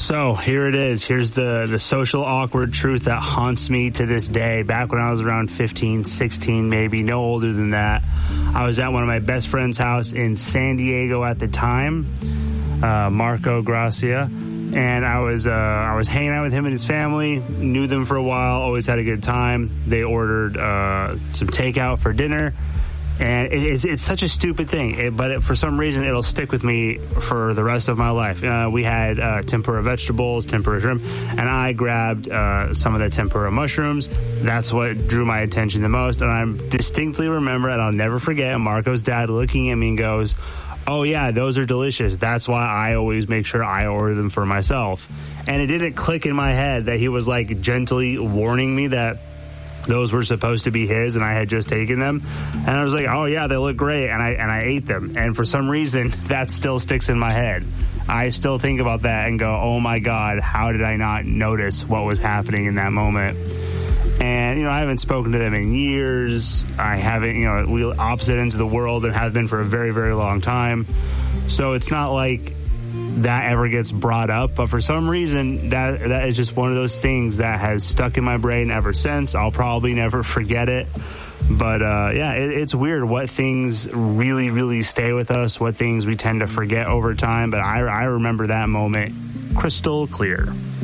So here it is. Here's the social awkward truth that haunts me to this day. Back when I was around 15, 16, maybe, no older than that, I was at one of my best friend's house in San Diego at the time, Marco Gracia, and I was hanging out with him and his family, knew them for a while, always had a good time. They ordered some takeout for dinner. And it's such a stupid thing, but for some reason it'll stick with me for the rest of my life. We had tempura vegetables, tempura shrimp, and I grabbed some of the tempura mushrooms. That's what drew my attention the most. And I distinctly remember, and I'll never forget, Marco's dad looking at me and goes, "Oh yeah, those are delicious. That's why I always make sure I order them for myself." And it didn't click in my head that he was like gently warning me that those were supposed to be his and I had just taken them. And I was like, oh yeah, they look great. And I ate them. And for some reason, that still sticks in my head. I still think about that and go, oh my God, how did I not notice what was happening in that moment? And, I haven't spoken to them in years. I haven't, we opposite ends of the world and have been for a very, very long time. So it's not like that ever gets brought up, but for some reason that is just one of those things that has stuck in my brain ever since. I'll probably never forget it, but it's weird what things really, really stay with us, what things we tend to forget over time, but I remember that moment crystal clear.